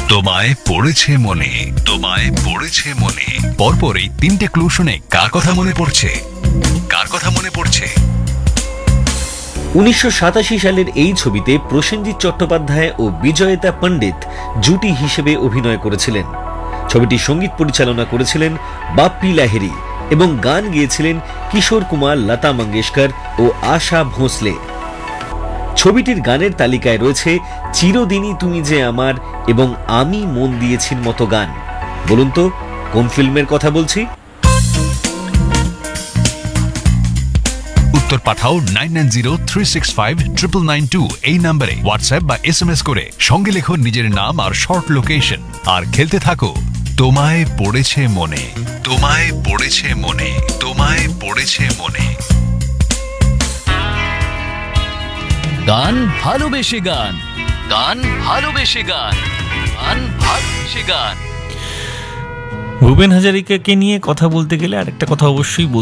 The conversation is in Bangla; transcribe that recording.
তোমায় পড়েছে মনে, তোমায় পড়েছে মনে। পরপর এই 3টে ক্লু শুনে কার কথা মনে পড়ছে? কার কথা মনে পড়ছে? 1987 সালের এই ছবিতে প্রসেনজিৎ চট্টোপাধ্যায় ও বিজয়িতা পণ্ডিত জুটি হিসেবে অভিনয় করেছিলেন। ছবিটির সঙ্গীত পরিচালনা করেছিলেন বাপ্পি লাহিড়ী এবং গান গেয়েছিলেন কিশোর কুমার, লতা মঙ্গেশকর ও আশা ভোঁসলে। ছবিটির গানের তালিকায় রয়েছে চিরদিনই তুমি যে আমার এবং আমি মন দিয়েছির মতো গান। বলুন তো কোন ফিল্মের কথা বলছি? উত্তর পাঠাও 9903659992 এই নম্বরে হোয়াটসঅ্যাপ বা SMS করে। সঙ্গে লেখো নিজের নাম আর শর্ট লোকেশন, আর খেলতে থাকো তোমায় পড়েছে মনে, তোমায় পড়েছে মনে, তোমায় পড়েছে মনে। গান ভালোবেসে গান, গান ভালোবেসে গান, গান ভালোবেসে গান। ভূপেন হাজারিকাকে নিয়ে কথা বলতে গেলে আরেকটা কথা অবশ্যই